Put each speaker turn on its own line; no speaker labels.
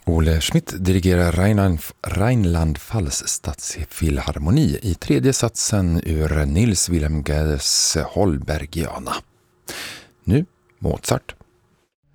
Ole Schmidt dirigerar Rheinland-Pfalz stadsfilharmoni i tredje satsen ur Nils Wilhelm Gades Holbergiana. Nu Mozart.